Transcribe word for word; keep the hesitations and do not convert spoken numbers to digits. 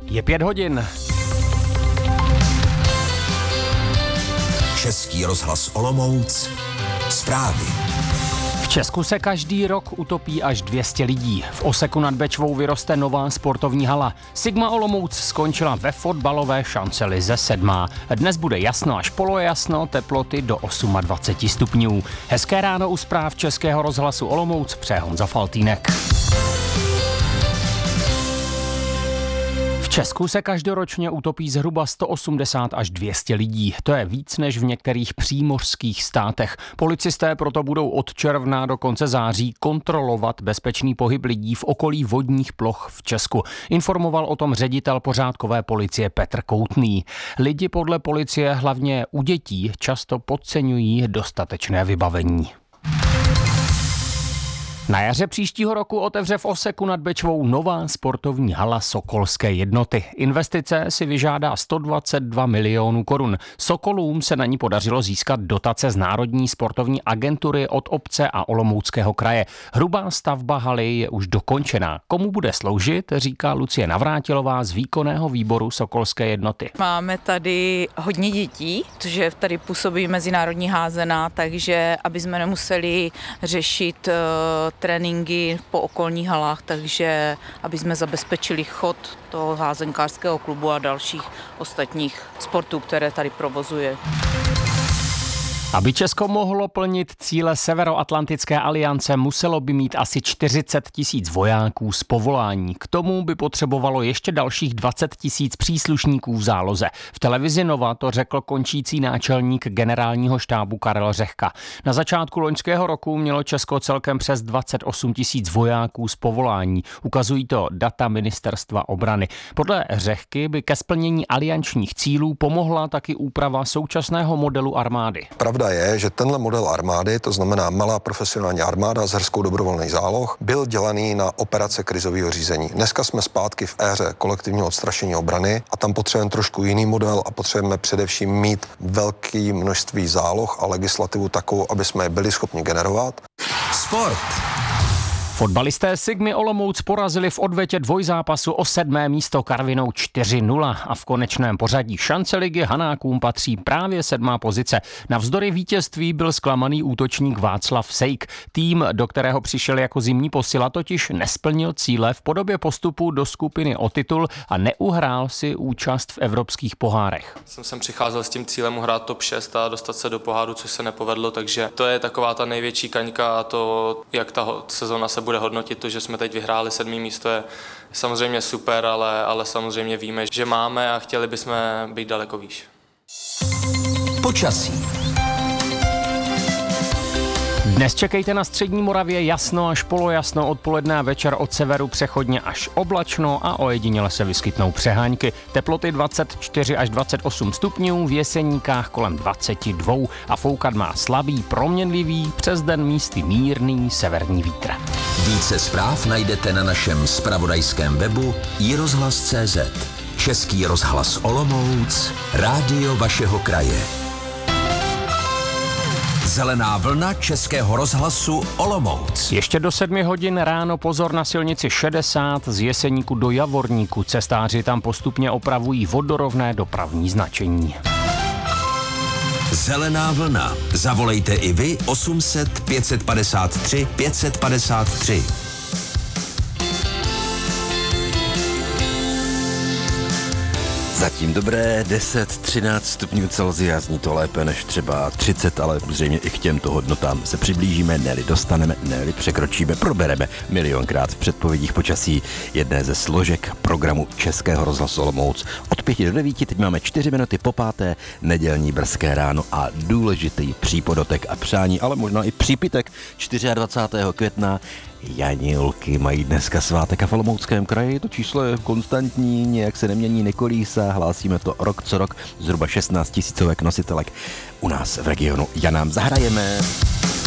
Je pět hodin. Český rozhlas Olomouc. Zprávy. V Česku se každý rok utopí až dvě stě lidí. V Oseku nad Bečvou vyroste nová sportovní hala. Sigma Olomouc skončila ve fotbalové šancelize sedmá. Dnes bude jasno až polojasno, teploty do dvacet osm stupňů. Hezké ráno u zpráv Českého rozhlasu Olomouc přeje Honza Faltýnek. V Česku se každoročně utopí zhruba sto osmdesát až dvě stě lidí. To je víc než v některých přímořských státech. Policisté proto budou od června do konce září kontrolovat bezpečný pohyb lidí v okolí vodních ploch v Česku. Informoval o tom ředitel pořádkové policie Petr Koutný. Lidi podle policie hlavně u dětí často podceňují dostatečné vybavení. Na jaře příštího roku otevře v Oseku nad Bečvou nová sportovní hala Sokolské jednoty. Investice si vyžádá sto dvacet dva milionů korun. Sokolům se na ní podařilo získat dotace z Národní sportovní agentury od obce a Olomouckého kraje. Hrubá stavba haly je už dokončená. Komu bude sloužit, říká Lucie Navrátilová z výkonného výboru Sokolské jednoty. Máme tady hodně dětí, protože tady působí mezinárodní házená, takže aby jsme nemuseli řešit tréninky po okolních halách, takže aby jsme zabezpečili chod toho házenkářského klubu a dalších ostatních sportů, které tady provozuje. Aby Česko mohlo plnit cíle Severoatlantické aliance, muselo by mít asi čtyřicet tisíc vojáků z povolání. K tomu by potřebovalo ještě dalších dvacet tisíc příslušníků v záloze. V televizi Nova to řekl končící náčelník generálního štábu Karel Řehka. Na začátku loňského roku mělo Česko celkem přes dvacet osm tisíc vojáků z povolání. Ukazují to data ministerstva obrany. Podle Řehky by ke splnění aliančních cílů pomohla taky úprava současného modelu armády. Pravda je, že tenhle model armády, to znamená malá profesionální armáda s hrskou dobrovolných záloh, byl dělaný na operace krizového řízení. Dneska jsme zpátky v éře kolektivního odstrašení obrany a tam potřebujeme trošku jiný model a potřebujeme především mít velké množství záloh a legislativu takovou, aby jsme je byli schopni generovat. Sport. Fotbalisté Sigmy Olomouc porazili v odvetě dvojzápasu o sedmé místo Karvinou čtyři nula a v konečném pořadí šance ligy Hanákům patří právě sedmá pozice. Navzdory vítězství byl zklamaný útočník Václav Sejk. Tým, do kterého přišel jako zimní posila, totiž nesplnil cíle v podobě postupu do skupiny o titul a neuhrál si účast v evropských pohárech. Jsem sem přicházel s tím cílem uhrát top šest a dostat se do poháru, což se nepovedlo, takže to je taková ta největší kaňka a to, jak ta sezona se bude hodnotit. To, že jsme teď vyhráli sedmý místo, je samozřejmě super, ale, ale samozřejmě víme, že máme a chtěli bychom být daleko výš. Počasí. Dnes čekejte na střední Moravě jasno až polojasno, odpoledne a večer od severu přechodně až oblačno a ojediněle se vyskytnou přehánky. Teploty dvacet čtyři až dvacet osm stupňů, v Jeseníkách kolem dvacet dva a foukat má slabý, proměnlivý, přes den místy mírný severní vítr. Více zpráv najdete na našem zpravodajském webu i rozhlas tečka cé zet. Český rozhlas Olomouc, rádio vašeho kraje. Zelená vlna Českého rozhlasu Olomouc. Ještě do sedmi hodin ráno pozor na silnici šedesát z Jeseníku do Javorníku. Cestáři tam postupně opravují vodorovné dopravní značení. Zelená vlna. Zavolejte i vy osm set pět set padesát tři pět set padesát tři. Zatím dobré deset třináct stupňů Celsia, zní to lépe než třeba třicet, ale zřejmě i k těmto hodnotám se přiblížíme, ne-li dostaneme, ne-li překročíme, probereme milionkrát v předpovědích počasí jedné ze složek programu Českého rozhlasu Olomouc. Od pěti do devíti, teď máme čtyři minuty po páté, nedělní brzké ráno a důležitý přípodotek a přání, ale možná i přípitek dvacátého čtvrtého května. Janilky mají dneska svátek a v Olomouckém kraji to číslo je konstantní, nějak se nemění, nekolísá, hlásíme to rok co rok, zhruba šestnáct tisícovek nositelek u nás v regionu. Já nám zahrajeme.